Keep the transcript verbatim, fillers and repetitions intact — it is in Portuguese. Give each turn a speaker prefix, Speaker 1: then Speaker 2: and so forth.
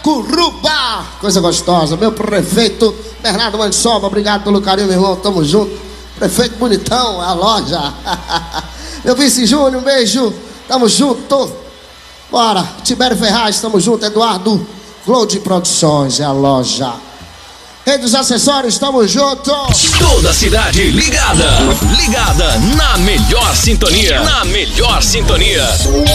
Speaker 1: Curubá, coisa gostosa. Meu prefeito Bernardo Mansoba, obrigado pelo carinho, meu irmão, tamo junto. Prefeito bonitão, a loja. Meu vice Júnior, um beijo, tamo junto. Bora, Tibério Ferraz, tamo junto. Eduardo Glow Produções, é a loja. Rede dos Acessórios, tamo junto.
Speaker 2: Toda a cidade ligada, ligada na melhor sintonia, na melhor sintonia.